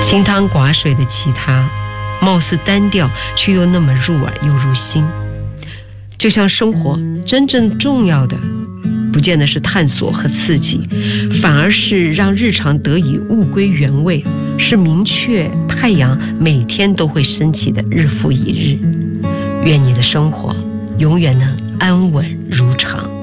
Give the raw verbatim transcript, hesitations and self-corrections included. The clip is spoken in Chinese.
清汤寡水的其他，貌似单调，却又那么入耳又入心。就像生活真正重要的，不见得是探索和刺激，反而是让日常得以物归原位，是明确太阳每天都会升起的日复一日。愿你的生活永远能安稳如常。